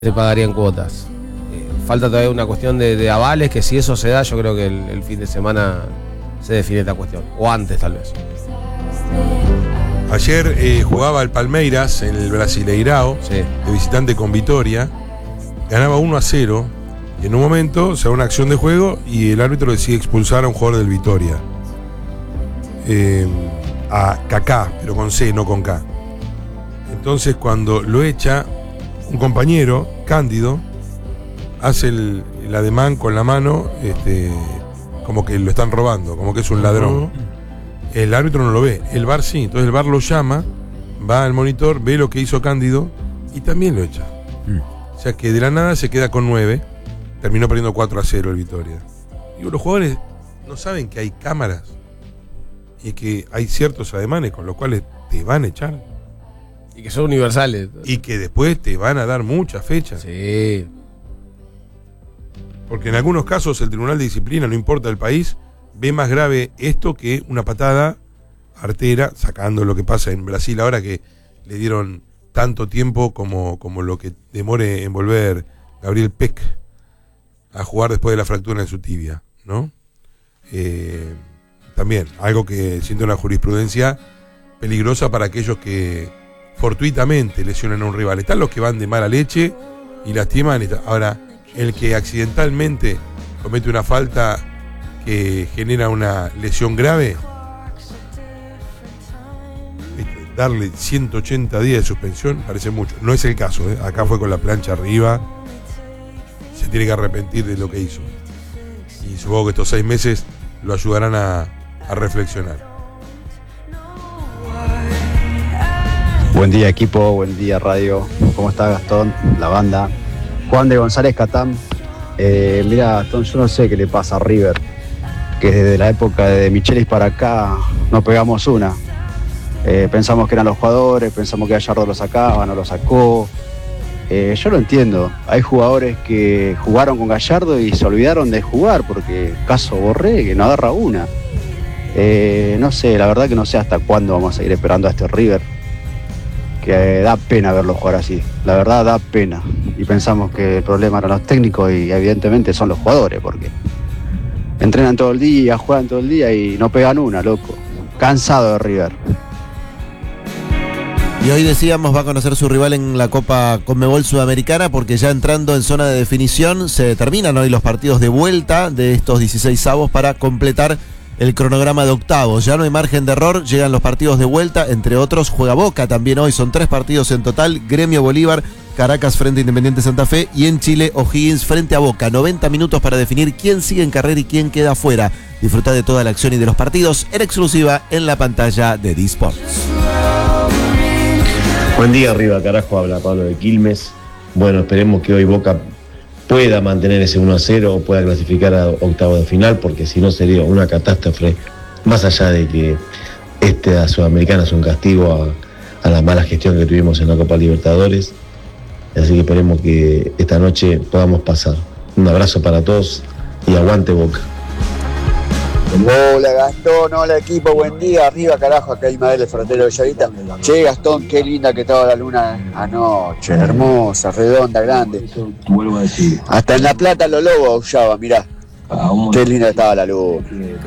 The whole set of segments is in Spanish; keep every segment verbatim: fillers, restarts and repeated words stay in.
se pagarían cuotas. Eh, falta todavía una cuestión de, de avales, que si eso se da, yo creo que el, el fin de semana se define esta cuestión, o antes tal vez. Ayer eh, jugaba el Palmeiras en el Brasileirao, Sí. de visitante con Vitória, ganaba uno a cero, y en un momento se da una acción de juego y el árbitro decide expulsar a un jugador del Vitória. Eh, a Kaká, pero con C, no con K. Entonces cuando lo echa, un compañero, Cándido, hace el, el ademán con la mano, este, como que lo están robando, como que es un ladrón. El árbitro no lo ve, el V A R sí. Entonces el V A R lo llama, va al monitor, ve lo que hizo Cándido y también lo echa. Mm. O sea que de la nada se queda con nueve, terminó perdiendo cuatro a cero el Vitória. Digo, los jugadores no saben que hay cámaras y que hay ciertos ademanes con los cuales te van a echar. Y que son universales. Y que después te van a dar muchas fechas. Sí. Porque en algunos casos el Tribunal de Disciplina, no importa el país, ve más grave esto que una patada artera, sacando lo que pasa en Brasil ahora, que le dieron tanto tiempo como, como lo que demore en volver Gabriel Peck a jugar después de la fractura en su tibia, ¿no? Eh, también, algo que siente una jurisprudencia peligrosa para aquellos que fortuitamente lesionan a un rival. Están los que van de mala leche y lastiman. Ahora, el que accidentalmente comete una falta que genera una lesión grave, darle ciento ochenta días de suspensión parece mucho. No es el caso, ¿eh? Acá fue con la plancha arriba. Se tiene que arrepentir de lo que hizo. Y supongo que estos seis meses lo ayudarán a, a reflexionar. Buen día equipo, buen día radio. ¿Cómo está Gastón? La banda. Juan de González Catán. Eh, mira Gastón, yo no sé qué le pasa a River, que desde la época de Michelis para acá no pegamos una. Eh, pensamos que eran los jugadores, pensamos que Gallardo lo sacaba, no lo sacó. Eh, yo lo entiendo, hay jugadores que jugaron con Gallardo y se olvidaron de jugar, porque caso Borré, que no agarra una. Eh, no sé, la verdad que no sé hasta cuándo vamos a seguir esperando a este River, que da pena verlo jugar así, la verdad da pena. Y pensamos que el problema eran los técnicos y evidentemente son los jugadores, porque entrenan todo el día, juegan todo el día y no pegan una, loco. Cansado de River. Y hoy decíamos va a conocer su rival en la Copa Conmebol Sudamericana, porque ya entrando en zona de definición se terminan hoy los partidos de vuelta de estos dieciséis avos para completar el cronograma de octavos. Ya no hay margen de error, llegan los partidos de vuelta, entre otros juega Boca también hoy, son tres partidos en total: Gremio Bolívar, Caracas frente a Independiente Santa Fe, y en Chile O'Higgins frente a Boca. noventa minutos para definir quién sigue en carrera y quién queda fuera. Disfruta de toda la acción y de los partidos en exclusiva en la pantalla de D-Sports. Buen día, arriba carajo, habla Pablo de Quilmes. Bueno, esperemos que hoy Boca pueda mantener ese uno a cero o pueda clasificar a octavo de final, porque si no sería una catástrofe, más allá de que esta Sudamericana es un castigo a, a la mala gestión que tuvimos en la Copa Libertadores. Así que esperemos que esta noche podamos pasar. Un abrazo para todos y aguante Boca. Hola Gastón, hola equipo, buen día, arriba carajo, acá Ismael, el frontero de Llavita. Che Gastón, qué linda que estaba la luna anoche, hermosa, redonda, grande. Vuelvo a decir. Hasta en La Plata los lobos aullaban, mirá. Qué linda estaba la luna.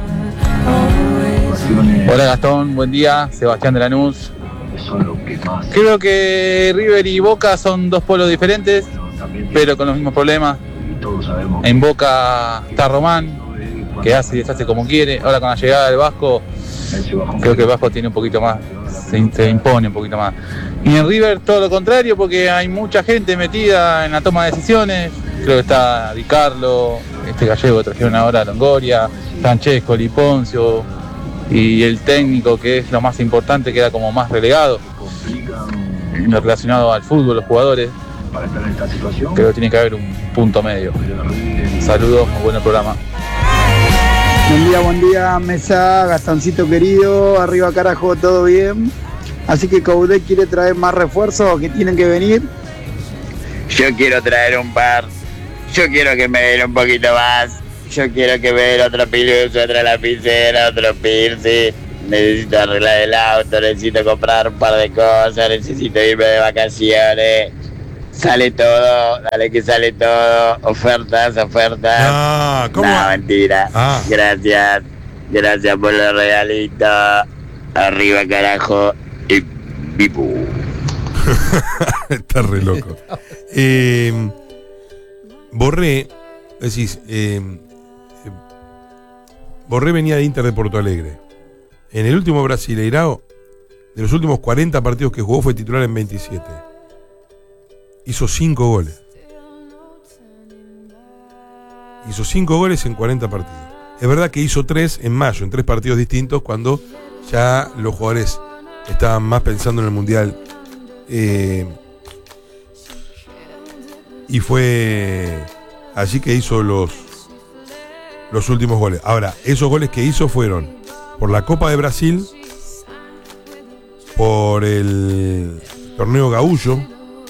Hola Gastón, buen día, Sebastián de Lanús. Creo que River y Boca son dos polos diferentes, pero con los mismos problemas. En Boca está Román, que hace y deshace como quiere. Ahora con la llegada del Vasco, creo que el Vasco tiene un poquito más, se, se impone un poquito más. Y en River todo lo contrario, porque hay mucha gente metida en la toma de decisiones. Creo que está Di Carlo, este gallego que trajeron ahora a Longoria, Francesco, Liponcio, y el técnico, que es lo más importante, queda como más relegado en lo relacionado al fútbol, los jugadores. Creo que tiene que haber un punto medio. Saludos, muy buen programa. Buen día, buen día, mesa, Gastoncito querido, arriba carajo, todo bien. Así que Coudet quiere traer más refuerzos que tienen que venir. Yo quiero traer un par, yo quiero que me den un poquito más, yo quiero que me den otro piluso, otra lapicera, otro piercing. Necesito arreglar el auto, necesito comprar un par de cosas, necesito irme de vacaciones. Sale todo, dale que sale todo. Ofertas, ofertas. No, ¿cómo? No, mentira. Ah. Gracias. Gracias por los regalitos. Arriba, carajo. Y pipu. Está re loco. Eh, Borré, decís, eh, eh, Borré venía de Inter de Porto Alegre. En el último Brasileirao, de los últimos cuarenta partidos que jugó, fue titular en veintisiete. Hizo cinco goles. Hizo cinco goles en cuarenta partidos. Es verdad que hizo tres en mayo, en tres partidos distintos, cuando ya los jugadores estaban más pensando en el Mundial. Eh, y fue allí que hizo los, los últimos goles. Ahora, esos goles que hizo fueron por la Copa de Brasil, por el torneo Gaúcho.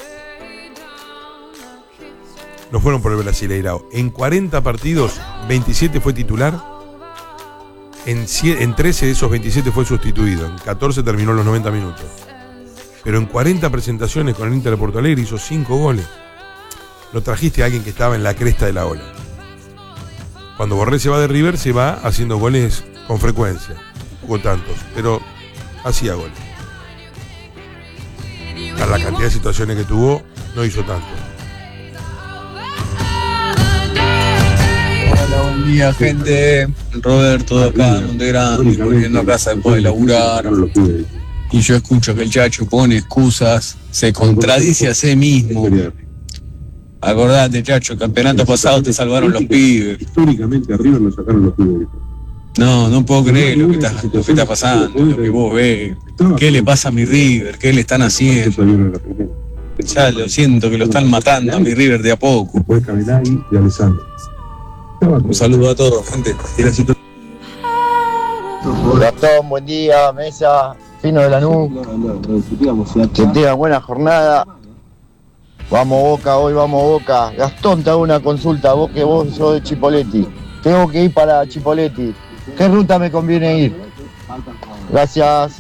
No fueron por el Brasileirao. En cuarenta partidos, veintisiete fue titular. En, en trece de esos veintisiete fue sustituido. En catorce terminó los noventa minutos. Pero en cuarenta presentaciones con el Inter de Porto Alegre hizo cinco goles. Lo trajiste a alguien que estaba en la cresta de la ola. Cuando Borré se va de River, se va haciendo goles con frecuencia. Jugó tantos, pero hacía goles. A la cantidad de situaciones que tuvo, no hizo tanto. Hola, buen día, gente. Roberto de acá, de Monte Grande, volviendo a casa después de laburar. Y yo escucho que el Chacho pone excusas, se contradice a sí mismo. Acordate, Chacho, el campeonato pasado te salvaron los pibes. Históricamente arriba lo sacaron los pibes. No, no puedo creer lo que está, lo que está pasando, lo que vos ves. ¿Qué le pasa a mi River? ¿Qué le están haciendo? Ya lo siento que lo están matando a mi River de a poco. Un saludo a todos, gente. Gastón, buen día, mesa, Fino de Lanús. Que tengan buena jornada. Vamos Boca, hoy vamos Boca. Gastón, te hago una consulta, vos que vos sos de Chipoleti. Tengo que ir para Chipoleti. ¿Qué ruta me conviene ir? Gracias.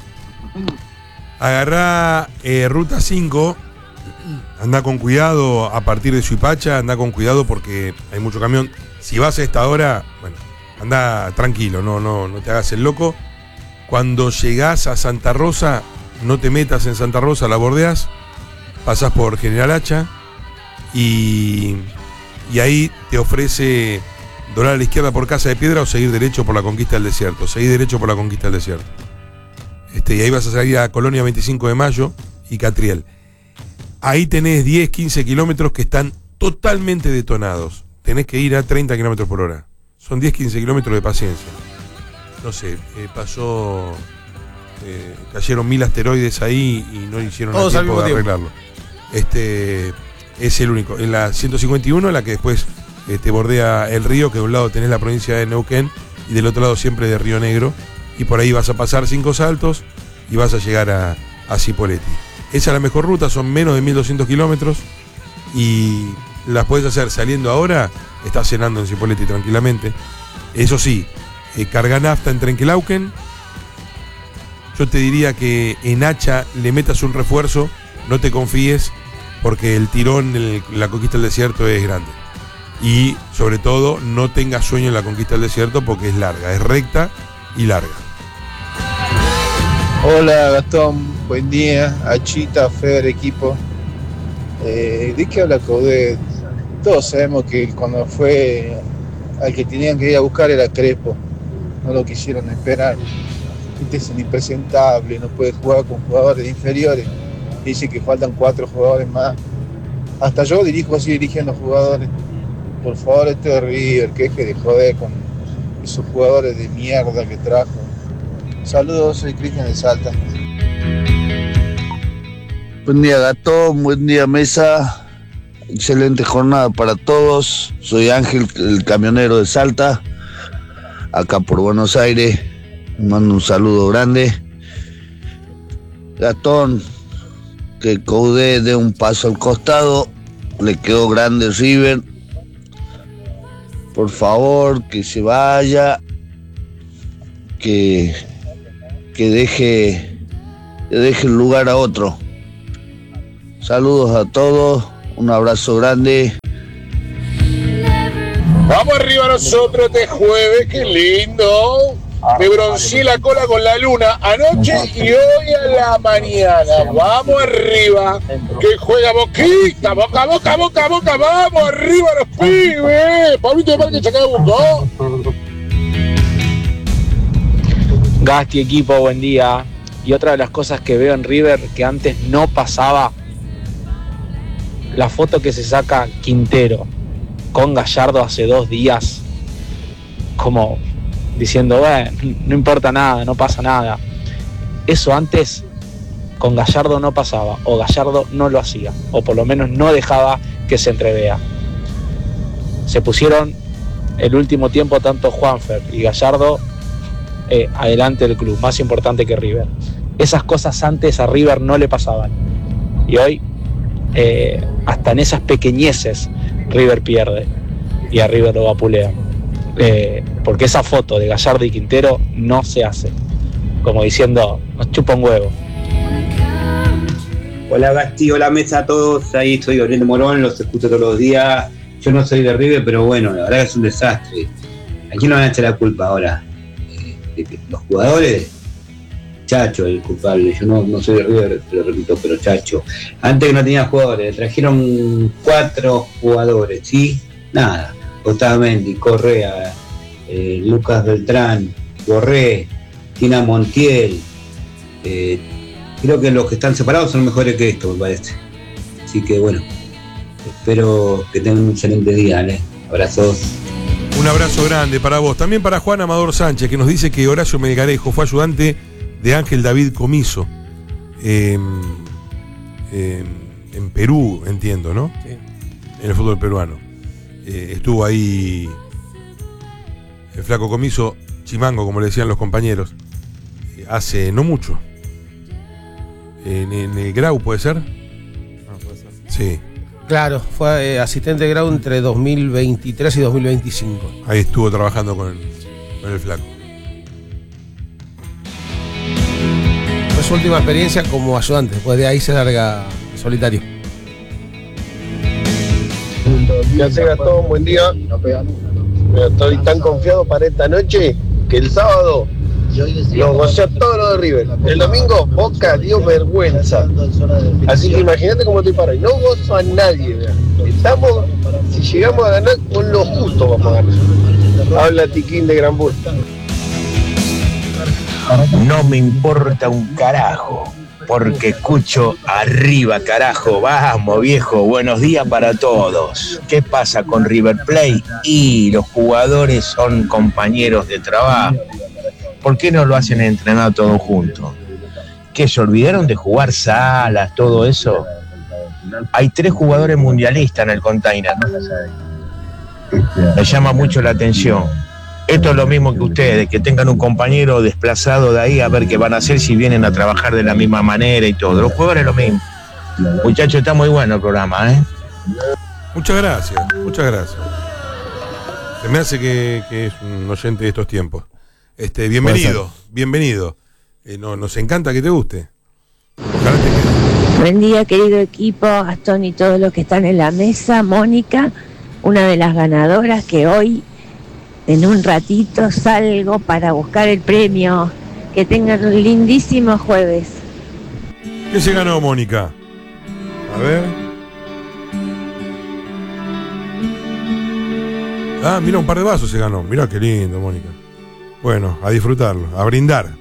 Agarrá eh, ruta cinco. Anda con cuidado a partir de Suipacha. Anda con cuidado porque hay mucho camión. Si vas a esta hora, bueno, anda tranquilo, no, no, no te hagas el loco. Cuando llegás a Santa Rosa, no te metas en Santa Rosa, la bordeas, pasás por General Hacha y, y ahí te ofrece doblar a la izquierda por Casa de Piedra o seguir derecho por la Conquista del Desierto. Seguir derecho por la Conquista del Desierto. Este, y ahí vas a salir a Colonia veinticinco de Mayo y Catriel. Ahí tenés diez, quince kilómetros que están totalmente detonados. Tenés que ir a treinta kilómetros por hora. Son diez, quince kilómetros de paciencia. No sé, eh, pasó... Eh, cayeron mil asteroides ahí y no hicieron el tiempo de arreglarlo. Este es el único. En la ciento cincuenta y uno, la que después eh, te bordea el río, que de un lado tenés la provincia de Neuquén y del otro lado siempre de Río Negro. Y por ahí vas a pasar cinco saltos y vas a llegar a, a Cipolletti. Esa es la mejor ruta, son menos de mil doscientos kilómetros y las puedes hacer saliendo ahora. Estás cenando en Cipolletti tranquilamente. Eso sí, eh, carga nafta en Trenquelauquen. Yo te diría que en Hacha le metas un refuerzo, no te confíes, porque el tirón en la conquista del desierto es grande. Y sobre todo, no tengas sueño en la conquista del desierto porque es larga, es recta y larga. Hola Gastón, buen día, Achita, Fer, equipo. Eh, ¿De qué habla Coudet? Todos sabemos que cuando fue al que tenían que ir a buscar era Crespo, no lo quisieron esperar. Este es un impresentable, no puede jugar con jugadores inferiores. Dice que faltan cuatro jugadores más. Hasta yo dirijo así dirigiendo jugadores. Por favor, este de River, que deje de joder con esos jugadores de mierda que trajo. Saludos, soy Cristian de Salta. Buen día, Gatón, buen día, mesa. Excelente jornada para todos. Soy Ángel, el camionero de Salta, acá por Buenos Aires. Mando un saludo grande. Gastón, que Coudet dé un paso al costado. Le quedó grande River. Por favor, que se vaya. Que, que deje, que deje el lugar a otro. Saludos a todos. Un abrazo grande. Vamos arriba nosotros este jueves, qué lindo. Me bronceé la cola con la luna anoche y hoy a la mañana. Vamos arriba, que juega Boquita, Boca, Boca, Boca, Boca, vamos arriba los pibes. Pablito de Parque se quedó buscó. Gasti, equipo, buen día. Y otra de las cosas que veo en River que antes no pasaba, la foto que se saca Quintero con Gallardo hace dos días, como diciendo, bueno, no importa nada, no pasa nada. Eso antes con Gallardo no pasaba, o Gallardo no lo hacía, o por lo menos no dejaba que se entrevea. Se pusieron el último tiempo tanto Juanfer y Gallardo eh, adelante del club, más importante que River. Esas cosas antes a River no le pasaban. Y hoy, eh, hasta en esas pequeñeces, River pierde y a River lo vapulean. Eh, porque esa foto de Gallardo y Quintero no se hace. Como diciendo, nos chupa un huevo. Hola Gasti, hola mesa a todos. Ahí estoy Gabriel Morón, los escucho todos los días. Yo no soy de River, pero bueno, la verdad que es un desastre. ¿A quién le van a echar la culpa ahora? ¿De que los jugadores? Chacho el culpable. Yo no, no soy de River, te lo repito, pero Chacho. Antes que no tenía jugadores, trajeron cuatro jugadores, ¿sí? Nada. Otamendi, Correa, eh, Lucas Beltrán, Borré, Tina Montiel. Eh, creo que los que están separados son mejores que esto, me parece. Así que bueno, espero que tengan un excelente día, ¿eh? Abrazos. Un abrazo grande para vos. También para Juan Amador Sánchez, que nos dice que Horacio Melgarejo fue ayudante de Ángel David Comiso. Eh, eh, en Perú, entiendo, ¿no? Sí. En el fútbol peruano. Eh, estuvo ahí el flaco Comiso, Chimango, como le decían los compañeros, eh, hace no mucho. En, en el Grau, ¿puede ser? Ah, puede ser. Sí. Claro, fue eh, asistente de Grau entre dos mil veintitrés y dos mil veinticinco. Ahí estuvo trabajando con el, con el flaco. Fue su última experiencia como ayudante, después de ahí se larga solitario. ¿Qué hace Gastón? Buen día. Estoy tan confiado para esta noche que el sábado los gocé a todos los de River. El domingo Boca dio vergüenza. Así que imagínate cómo estoy para ahí. No gozo a nadie. Estamos, si llegamos a ganar, con lo justo vamos a ganar. Habla Tiquín de Granburg. No me importa un carajo, porque escucho arriba, carajo. Vamos, viejo, buenos días para todos. ¿Qué pasa con River Plate? Y los jugadores son compañeros de trabajo. ¿Por qué no lo hacen entrenar todos juntos? ¿Qué, se olvidaron de jugar salas, todo eso? Hay tres jugadores mundialistas en el container. Me llama mucho la atención. Esto es lo mismo que ustedes, que tengan un compañero desplazado de ahí a ver qué van a hacer si vienen a trabajar de la misma manera y todo. Los jugadores lo mismo. Muchachos, está muy bueno el programa, ¿eh? Muchas gracias, muchas gracias. Se me hace que, que es un oyente de estos tiempos. Este, bienvenido, bienvenido. Eh, no, nos encanta que te guste. Ojalá te quede. Buen día, querido equipo, Gastón y todos los que están en la mesa. Mónica, una de las ganadoras que hoy, en un ratito, salgo para buscar el premio. Que tengan un lindísimo jueves. ¿Qué se ganó, Mónica? A ver. Ah, mira, un par de vasos se ganó. Mira qué lindo, Mónica. Bueno, a disfrutarlo, a brindar.